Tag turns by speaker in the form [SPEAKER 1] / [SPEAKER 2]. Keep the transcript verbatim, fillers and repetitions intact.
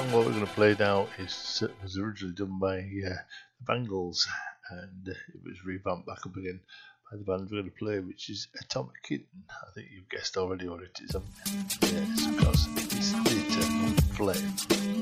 [SPEAKER 1] what we're going to play now is was originally done by uh, the Bangles, and uh, it was revamped back up again by the band we're going to play, which is Atomic Kitten. I think you've guessed already what it is, haven't you? Yes, of course, it's The Eternal Flame.